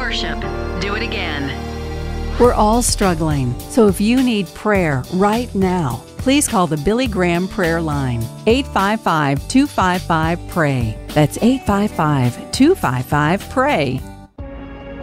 worship. Do it again. We're all struggling, so if you need prayer right now, please call the Billy Graham Prayer Line, 855-255-PRAY. That's 855-255-PRAY.